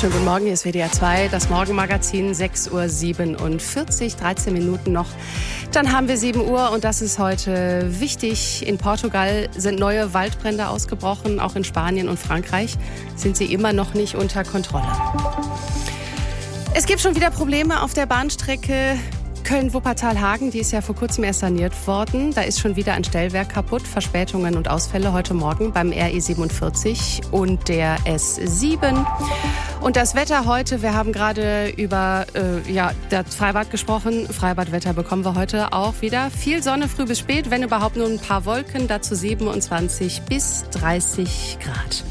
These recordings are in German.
Schönen guten Morgen, hier ist WDR 2, das Morgenmagazin, 6:47 Uhr, 13 Minuten noch. Dann haben wir 7 Uhr und das ist heute wichtig. In Portugal sind neue Waldbrände ausgebrochen, auch in Spanien und Frankreich sind sie immer noch nicht unter Kontrolle. Es gibt schon wieder Probleme auf der Bahnstrecke Köln-Wuppertal-Hagen, die ist ja vor kurzem erst saniert worden. Da ist schon wieder ein Stellwerk kaputt. Verspätungen und Ausfälle heute Morgen beim RE 47 und der S7. Und das Wetter heute, wir haben gerade über das Freibad gesprochen. Freibadwetter bekommen wir heute auch wieder. Viel Sonne früh bis spät, wenn überhaupt nur ein paar Wolken. Dazu 27 bis 30 Grad.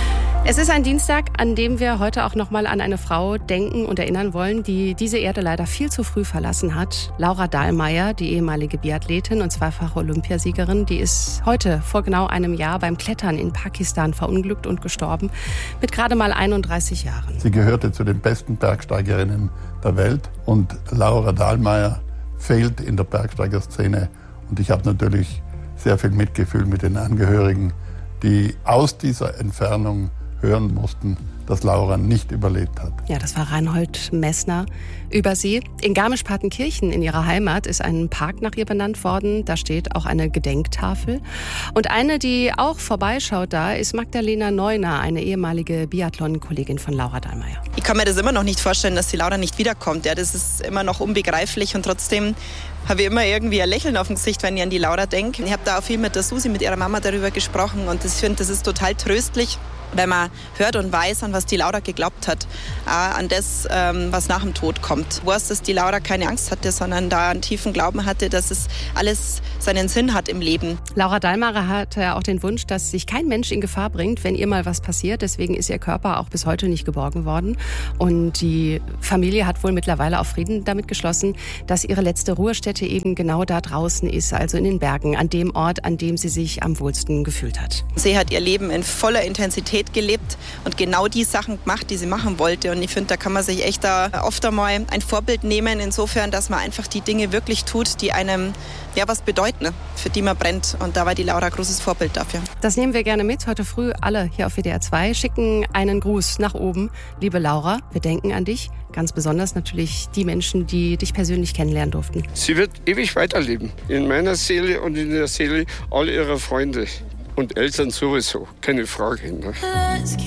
Es ist ein Dienstag, an dem wir heute auch nochmal an eine Frau denken und erinnern wollen, die diese Erde leider viel zu früh verlassen hat. Laura Dahlmeier, die ehemalige Biathletin und zweifache Olympiasiegerin, die ist heute vor genau einem Jahr beim Klettern in Pakistan verunglückt und gestorben, mit gerade mal 31 Jahren. Sie gehörte zu den besten Bergsteigerinnen der Welt und Laura Dahlmeier fehlt in der Bergsteigerszene. Und ich habe natürlich sehr viel Mitgefühl mit den Angehörigen, die aus dieser Entfernung hören mussten, dass Laura nicht überlebt hat. Ja, das war Reinhold Messner über sie. In Garmisch-Partenkirchen in ihrer Heimat ist ein Park nach ihr benannt worden. Da steht auch eine Gedenktafel. Und eine, die auch vorbeischaut da, ist Magdalena Neuner, eine ehemalige Biathlon-Kollegin von Laura Dahlmeier. Ich kann mir das immer noch nicht vorstellen, dass die Laura nicht wiederkommt. Ja, das ist immer noch unbegreiflich und trotzdem habe ich immer irgendwie ein Lächeln auf dem Gesicht, wenn ich an die Laura denke. Ich habe da auch viel mit der Susi, mit ihrer Mama darüber gesprochen und ich finde, das ist total tröstlich, wenn man hört und weiß, an was die Laura geglaubt hat, an das, was nach dem Tod kommt. Ich weiß, dass die Laura keine Angst hatte, sondern da einen tiefen Glauben hatte, dass es alles seinen Sinn hat im Leben. Laura Dahlmeier hatte auch den Wunsch, dass sich kein Mensch in Gefahr bringt, wenn ihr mal was passiert. Deswegen ist ihr Körper auch bis heute nicht geborgen worden. Und die Familie hat wohl mittlerweile auch Frieden damit geschlossen, dass ihre letzte Ruhestätte eben genau da draußen ist, also in den Bergen, an dem Ort, an dem sie sich am wohlsten gefühlt hat. Sie hat ihr Leben in voller Intensität gelebt und genau die Sachen gemacht, die sie machen wollte. Und ich finde, da kann man sich echt da oft einmal ein Vorbild nehmen, insofern, dass man einfach die Dinge wirklich tut, die einem was bedeuten, für die man brennt. Und da war die Laura ein großes Vorbild dafür. Das nehmen wir gerne mit. Heute früh alle hier auf WDR 2 schicken einen Gruß nach oben. Liebe Laura, wir denken an dich. Ganz besonders natürlich die Menschen, die dich persönlich kennenlernen durften. Sie wird ewig weiterleben. In meiner Seele und in der Seele all ihrer Freunde. Und Eltern sowieso, keine Frage. Ne?